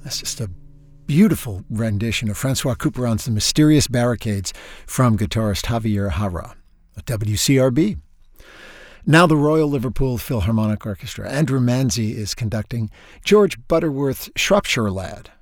That's just a beautiful rendition of Francois Couperin's The Mysterious Barricades from guitarist Javier Jara at WCRB. Now the Royal Liverpool Philharmonic Orchestra. Andrew Manzi is conducting George Butterworth's Shropshire Lad,